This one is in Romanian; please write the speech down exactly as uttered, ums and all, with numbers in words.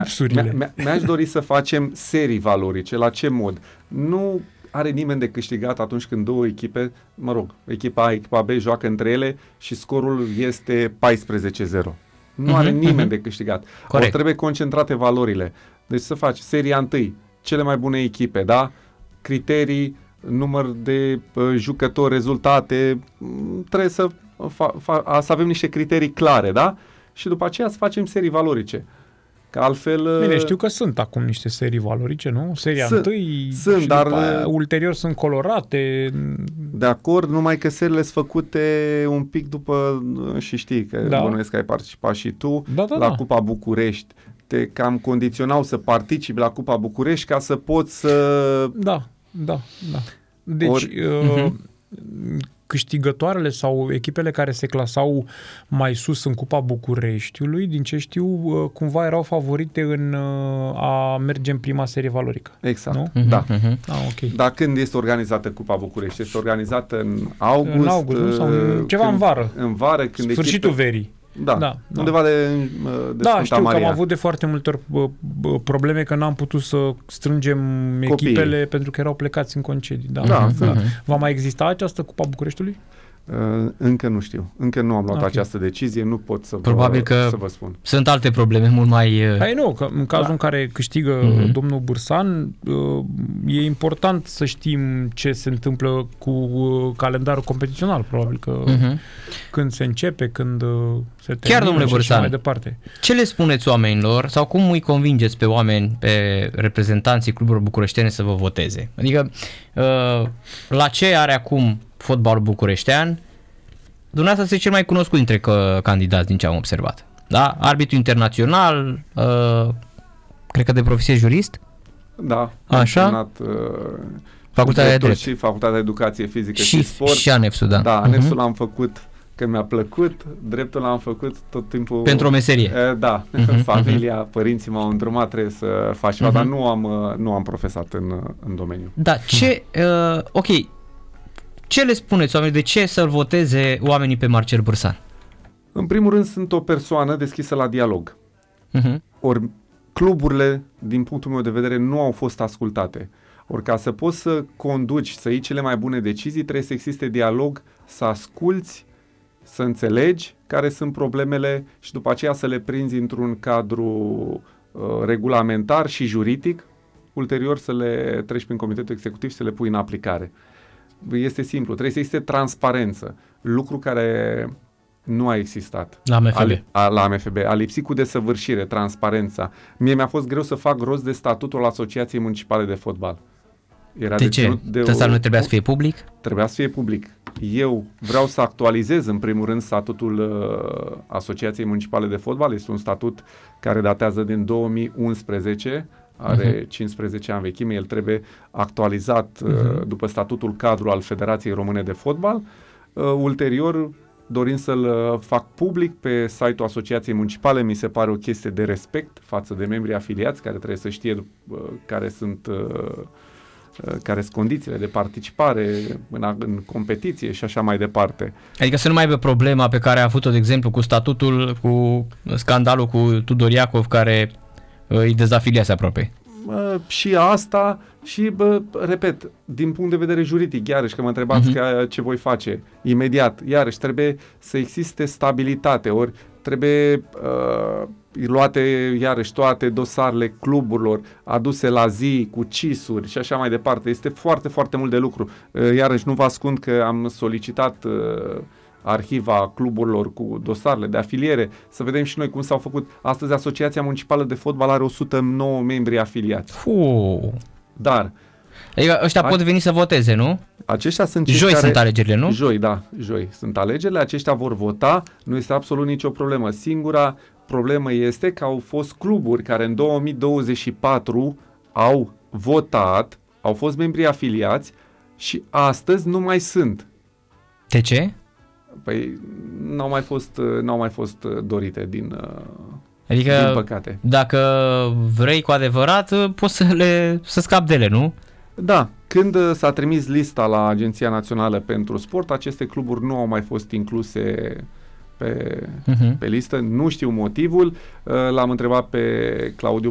Mi- mi-aș dori să facem serii valorice. La ce mod? Nu are nimeni de câștigat atunci când două echipe, mă rog, echipa A, echipa B joacă între ele și scorul este paisprezece zero. Nu uh-huh, are nimeni uh-huh. de câștigat. Corect. O trebuie concentrate valorile. Deci să faci seria întâi, cele mai bune echipe, da? Criterii, număr de uh, jucători, rezultate, trebuie să, fa- fa- să avem niște criterii clare, da? Și după aceea să facem serii valorice. Că altfel... Bine, știu că sunt acum niște serii valorice, nu? Seria sunt, întâi sunt, și dar după aia, ulterior sunt colorate. De acord, numai că serile sunt făcute un pic după, și știi că da. Bănuiesc că ai participat și tu, da, da, la da. Cupa București. Te cam condiționau să participi la Cupa București ca să poți să... Da, da, da. Deci... Ori... Uh, uh-huh. câștigătoarele sau echipele care se clasau mai sus în Cupa Bucureștiului, din ce știu, cumva erau favorite în a merge în prima serie valorică. Exact, nu? Uh-huh, da. Uh-huh. Ah, okay. Dar când este organizată Cupa București? Este organizată în august? În august, nu? Sau în, ceva când, în vară. În vară, când sfârșitul echipe... verii. Da, da, undeva de, de Da, Sfânta știu Maria. că am avut de foarte multe ori probleme că n-am putut să strângem Copiii. Echipele pentru că erau plecați în concedii. Da, da, da. Va mai exista această Cupa Bucureștiului? Uh, încă nu știu. Încă nu am luat okay. această decizie, nu pot să, Probabil vă, că să vă spun. Sunt alte probleme mult mai... Uh... Hai nu, că în cazul da. în care câștigă uh-huh. domnul Bursan, uh, e important să știm ce se întâmplă cu uh, calendarul competițional, probabil că uh-huh. când se începe, când uh, se termină. Chiar, domnule Bursan, mai departe. Ce le spuneți oamenilor sau cum îi convingeți pe oameni, pe reprezentanții cluburilor bucureștene să vă voteze? Adică uh, la ce are acum fotbalul bucureștean? Dumneavoastră este cel mai cunoscut dintre că, candidați din ce am observat. Da? Arbitru internațional, uh, cred că de profesie jurist? Da. Așa? Am uh, Facultatea de drept. Și Facultatea de Educație Fizică și, și Sport. Și anexul, da. Da, anexul uh-huh. l-am făcut că mi-a plăcut, dreptul l-am făcut tot timpul... Pentru o meserie. Uh, da, uh-huh, familia, uh-huh. părinții m-au îndrumat, trebuie să faci ceva, uh-huh. dar nu am, uh, nu am profesat în, uh, în domeniu. Da, ce... Uh, ok... Ce le spuneți oamenii? De ce să-l voteze oamenii pe Marcel Bursan? În primul rând, sunt o persoană deschisă la dialog. Uh-huh. Ori cluburile, din punctul meu de vedere, nu au fost ascultate. Ori ca să poți să conduci, să iei cele mai bune decizii, trebuie să existe dialog, să asculți, să înțelegi care sunt problemele și după aceea să le prinzi într-un cadru uh, regulamentar și juridic, ulterior să le treci prin comitetul executiv și să le pui în aplicare. Este simplu, trebuie să existe transparență, lucru care nu a existat la M F B. A, a, la M F B. A lipsit cu desăvârșire transparența. Mie mi-a fost greu să fac rost de statutul Asociației Municipale de Fotbal. Era de, de ce? De Asta o, nu trebuia să fie public? Trebuia să fie public. Eu vreau să actualizez în primul rând statutul uh, Asociației Municipale de Fotbal. Este un statut care datează din două mii unsprezece, are uh-huh. cincisprezece ani vechime, el trebuie actualizat uh, uh-huh. după statutul cadru al Federației Române de Fotbal. Uh, ulterior, dorind să-l uh, fac public pe site-ul Asociației Municipale, mi se pare o chestie de respect față de membrii afiliați, care trebuie să știe uh, care sunt uh, uh, care sunt condițiile de participare în, în competiție și așa mai departe. Adică să nu mai aibă problema pe care a avut-o, de exemplu, cu statutul, cu scandalul cu Tudor Iacov, care îi dezafiliase aproape. Uh, și asta și, bă, repet, din punct de vedere juridic, iarăși că mă întrebați uh-huh. că, ce voi face imediat, iarăși trebuie să existe stabilitate, ori trebuie uh, luate iarăși toate dosarele cluburilor, aduse la zi cu cisuri și așa mai departe. Este foarte, foarte mult de lucru. Uh, iarăși nu vă ascund că am solicitat uh, arhiva cluburilor cu dosarele de afiliere, să vedem și noi cum s-au făcut. Astăzi Asociația Municipală de Fotbal are o sută nouă membri afiliați. Fuuu. Dar adică ăștia a... pot veni să voteze, nu? Aceștia sunt cei joi care... sunt alegerile, nu? Joi, da, joi sunt alegerile, aceștia vor vota, nu este absolut nicio problemă. Singura problemă este că au fost cluburi care în două mii douăzeci și patru au votat, au fost membri afiliați și astăzi nu mai sunt. De ce? Păi n-au mai fost, n-au mai fost dorite din, adică, din păcate. Dacă vrei cu adevărat, poți să le să scapi de ele, nu? Da, când s-a trimis lista la Agenția Națională pentru Sport, aceste cluburi nu au mai fost incluse pe, uh-huh. pe listă, nu știu motivul. L-am întrebat pe Claudiu